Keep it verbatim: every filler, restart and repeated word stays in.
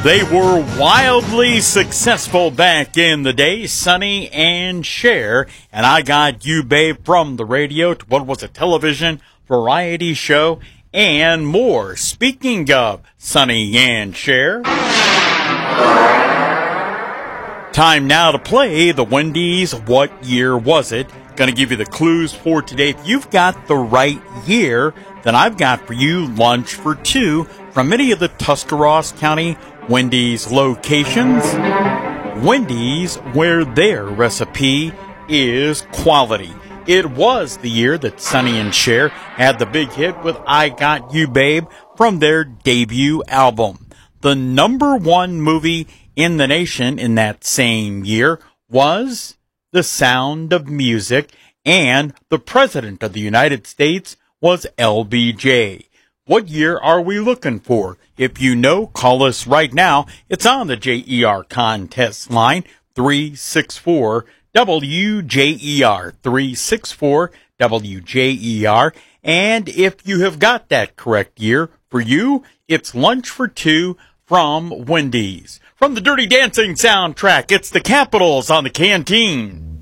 They were wildly successful back in the day, Sonny and Cher, and I Got You Babe from the radio to what was a television variety show and more. Speaking of Sonny and Cher, time now to play the Wendy's What Year Was It? Going to give you the clues for today. If you've got the right year, then I've got for you lunch for two from many of the Tuscarawas County Wendy's locations. Wendy's, where their recipe is quality. It was the year that Sonny and Cher had the big hit with I Got You Babe from their debut album. The number one movie in the nation in that same year was The Sound of Music, and the President of the United States was L B J. What year are we looking for? If you know, call us right now. It's on the J E R contest line, three six four W J E R, three six four W J E R. And if you have got that correct year, for you, it's lunch for two from Wendy's. From the Dirty Dancing soundtrack, it's the Capitals on the Canteen.